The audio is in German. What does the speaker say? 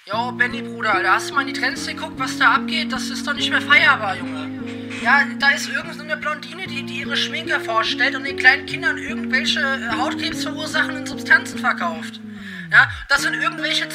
Jo, Benny, Bruder, da hast du mal in die Trends geguckt, was da abgeht? Das ist doch nicht mehr feierbar, Junge. Ja, da ist irgendeine Blondine, die ihre Schminke vorstellt und den kleinen Kindern irgendwelche Hautkrebs verursachenden Substanzen verkauft. Ja, das sind irgendwelche